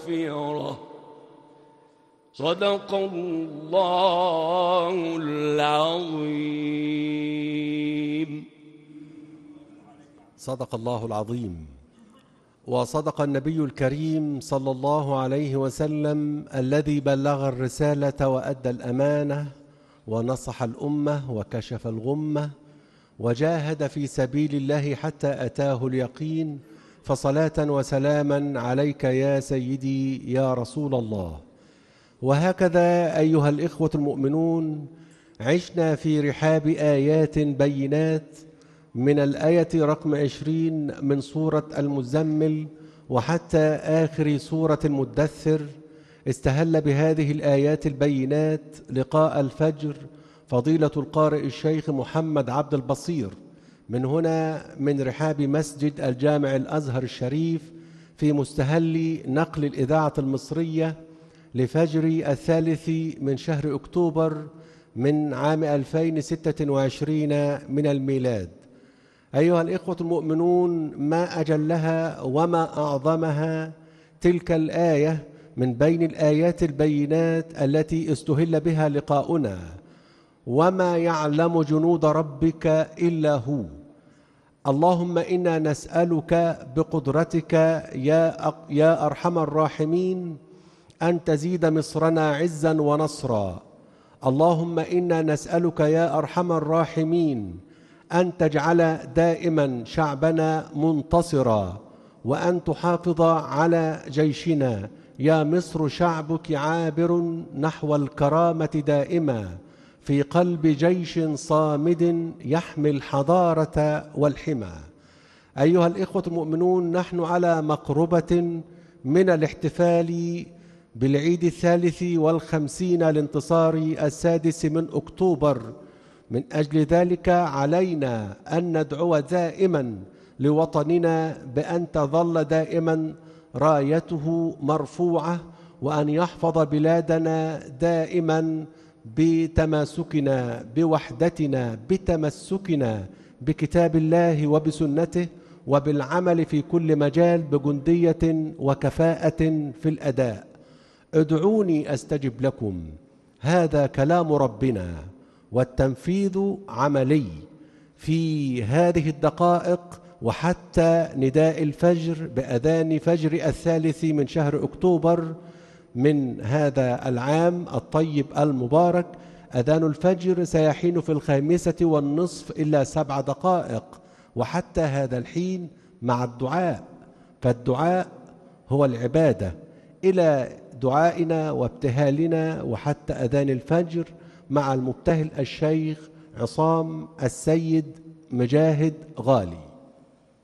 ومغفرة. صدق الله العظيم. صدق الله العظيم. وصدق النبي الكريم صلى الله عليه وسلم الذي بلغ الرسالة وأدى الأمانة ونصح الأمة وكشف الغمة وجاهد في سبيل الله حتى أتاه اليقين. فصلاة وسلاما عليك يا سيدي يا رسول الله. وهكذا أيها الإخوة المؤمنون، عشنا في رحاب آيات بينات من الآية رقم 20 من سورة المزمل وحتى آخر سورة المدثر. استهل بهذه الآيات البينات لقاء الفجر فضيلة القارئ الشيخ محمد عبد البصير من هنا من رحاب مسجد الجامع الأزهر الشريف في مستهل نقل الإذاعة المصرية لفجر الثالث من شهر أكتوبر من عام 2026 من الميلاد. أيها الإخوة المؤمنون، ما أجلها وما أعظمها تلك الآية من بين الآيات البينات التي استهل بها لقاؤنا: وما يعلم جنود ربك إلا هو. اللهم إنا نسألك بقدرتك يا أرحم الراحمين أن تزيد مصرنا عزا ونصرا. اللهم إنا نسألك يا أرحم الراحمين أن تجعل دائما شعبنا منتصرا، وأن تحافظ على جيشنا. يا مصر شعبك عابر نحو الكرامة دائما، في قلب جيش صامد يحمي الحضارة والحمى. أيها الإخوة المؤمنون، نحن على مقربة من الاحتفال بالعيد 53 لانتصار 6 من أكتوبر. من أجل ذلك علينا أن ندعو دائما لوطننا بأن تظل دائما رايته مرفوعة، وأن يحفظ بلادنا دائما بتماسكنا بوحدتنا بتمسكنا بكتاب الله وبسنته، وبالعمل في كل مجال بجندية وكفاءة في الأداء. ادعوني أستجب لكم، هذا كلام ربنا والتنفيذ عملي في هذه الدقائق وحتى نداء الفجر بأذان فجر 3 من شهر أكتوبر من هذا العام الطيب المبارك. أذان الفجر سيحين في 5:05 إلا 7 دقائق، وحتى هذا الحين مع الدعاء، فالدعاء هو العبادة. إلى دعائنا وابتهالنا وحتى أذان الفجر مع المبتهل الشيخ عصام السيد مجاهد غالي.